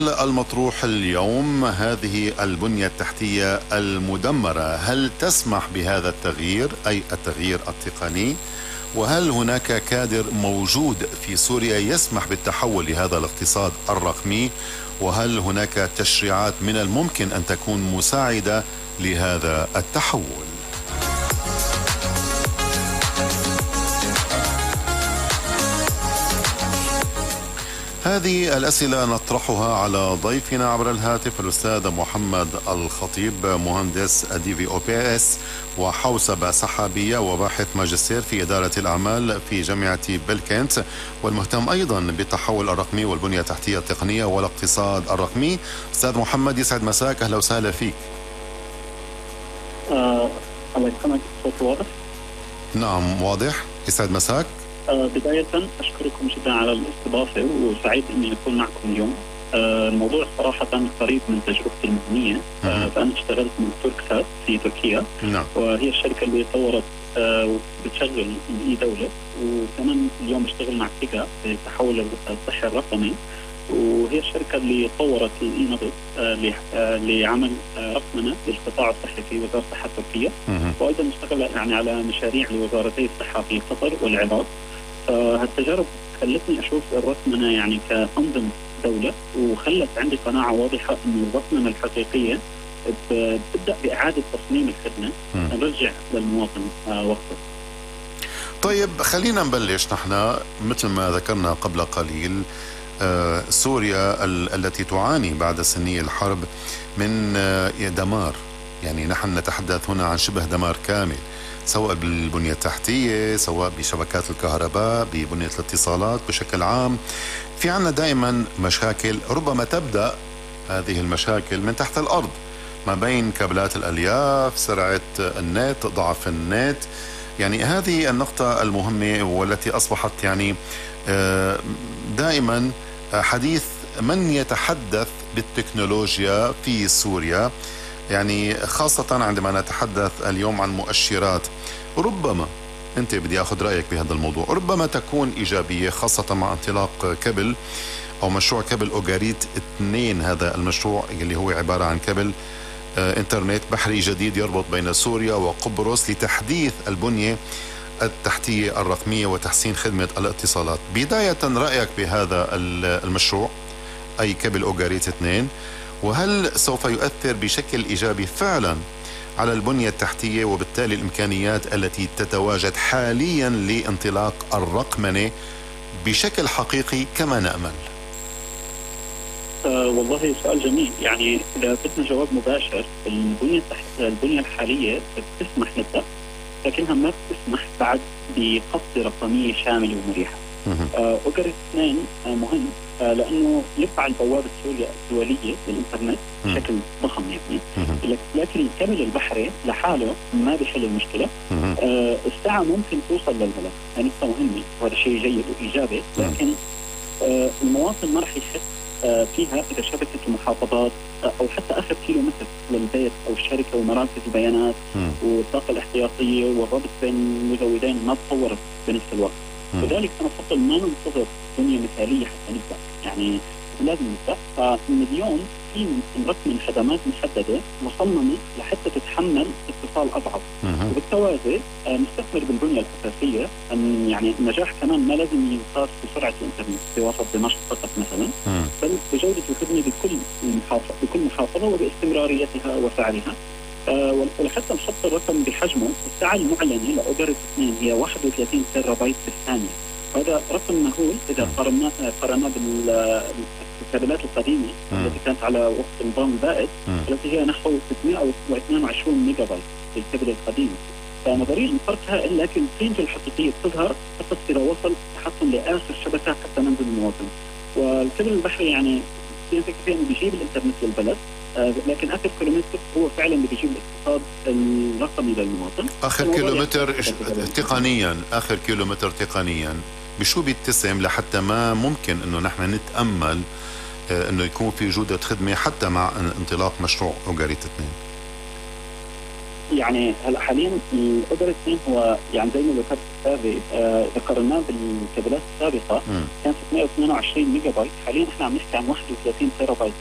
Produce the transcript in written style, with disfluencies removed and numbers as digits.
المطروح اليوم هذه البنية التحتية المدمرة، هل تسمح بهذا التغيير أي التغيير التقني؟ وهل هناك كادر موجود في سوريا يسمح بالتحول لهذا الاقتصاد الرقمي؟ وهل هناك تشريعات من الممكن أن تكون مساعدة لهذا التحول؟ هذه الأسئلة نطرحها على ضيفنا عبر الهاتف الأستاذ محمد الخطيب، مهندس DVOPS وحوسبة سحابية وباحث ماجستير في إدارة الأعمال في جامعة بلكنت، والمهتم أيضا بالتحول الرقمي والبنية التحتية التقنية والاقتصاد الرقمي. أستاذ محمد، يسعد مساك، أهلا وسهلا فيك. الله يسلمك، الصوت واضح؟ نعم واضح، يسعد مساك. بداية أشكركم جدا على الاستضافة وسعيد إني أكون معكم اليوم. الموضوع صراحة قريب من تجربتي المهنية. فأنا اشتغلت من توركسات في تركيا. نعم. وهي الشركة اللي طورت وبتشغل دولة، وكمان اليوم بشتغل مع تيكا في التحول الصحي الرقمي، وهي الشركة اللي طورت الإي-نبض لعمل رقمنة للقطاع الصحي في وزارة الصحة التركية. وأيضا نشتغل يعني على مشاريع لوزارتي الصحة في قطر والعراق. فهالتجارب خلتني أشوف الرقمنة يعني كأنظمة دولة، وخلت عندي قناعة واضحة أن الرقمنة الحقيقية بتبدأ بإعادة تصميم الخدمة، نرجع للمواطن وقته. طيب خلينا نبلش. نحن مثل ما ذكرنا قبل قليل، سوريا التي تعاني بعد سني الحرب من دمار، يعني نحن نتحدث هنا عن شبه دمار كامل، سواء بالبنية التحتية، سواء بشبكات الكهرباء، ببنية الاتصالات بشكل عام. في عنا دائما مشاكل، ربما تبدأ هذه المشاكل من تحت الأرض، ما بين كابلات الألياف، سرعة النت، ضعف النت. يعني هذه النقطة المهمة والتي أصبحت يعني دائما حديث من يتحدث بالتكنولوجيا في سوريا، يعني خاصة عندما نتحدث اليوم عن مؤشرات ربما، أنت بدي أخذ رأيك بهذا الموضوع، ربما تكون إيجابية، خاصة مع انطلاق كابل أو مشروع كابل أوغاريت 2. هذا المشروع اللي هو عبارة عن كابل إنترنت بحري جديد يربط بين سوريا وقبرص لتحديث البنية التحتية الرقمية وتحسين خدمة الاتصالات. بداية رأيك بهذا المشروع أي كابل أوغاريت 2، وهل سوف يؤثر بشكل إيجابي فعلا على البنية التحتية وبالتالي الإمكانيات التي تتواجد حاليا لانطلاق الرقمنة بشكل حقيقي كما نأمل؟ والله سؤال جميل. يعني إذا بدنا جواب مباشر، البنية الحالية بتسمح نبدأ، لكنها ما بتسمح بعد بقصة رقمية شاملة ومريحة. أوغاريت 2 مهم لأنه يرفع البوابة الدولية للإنترنت بشكل ضخم يعني. لكن الكابل البحري لحاله ما بيحل المشكلة. الساعة ممكن توصل للملف، يعني نقطة مهمة وهذا شيء جيد وإيجابي، لكن المواطن ما رح يحس فيها إذا شبكة المحافظات أو حتى آخر كيلومتر للبيت أو الشركة ومراكز البيانات والطاقة الاحتياطية والربط بين المزودين ما تطورت بنفس الوقت. لذلك أنا أفضل ما ننتظر بنية مثالية حتى نبدأ، يعني لازم نبدأ. فمن اليوم في نركب خدمات محددة مصممة لحتى تتحمل اتصال أضعف، وبالتوازي نستثمر بالبنية الأساسية. أن يعني النجاح كمان ما لازم ينقاس بسرعة الإنترنت في وسط دمشق فقط مثلا، بل بجودة الخدمة بكل محافظة وباستمراريتها وسعرها. ولحتى نحط الرقم بحجمه، السعة المعلنة لأوغاريت 2 هي 31 تيرا بايت بالثانية. هذا رقم مهول إذا قرناه بالكابلات القديمة التي كانت على وقت النظام البائد، التي هي نحو 622 ميجا بايت في الكابل القديم. فنظريا الفرق هائل، لكن قيمته الحقيقية بتظهر فقط إذا وصل تحسن لآخر شبكة حتى منزل المواطن. والكابل البحري يعني فيه بيجيب الإنترنت للبلد، لكن آخر كيلومتر هو فعلا اللي بيجيب الاقتصاد الرقمي للمواطن. آخر كيلومتر تقنيا، آخر كيلومتر تقنيا بشو بيتسم لحتى ما ممكن إنه نحن نتأمل إنه يكون في جودة خدمة حتى مع انطلاق مشروع أوغاريت 2؟ يعني هلا حاليا الاوبر 2 هو يعني زي ما ذكرت السابق، اذا قارناه بالكابلات السابقه كان 622 ميجا بايت، حاليا احنا عم نحكي عن 31 تيرا بايت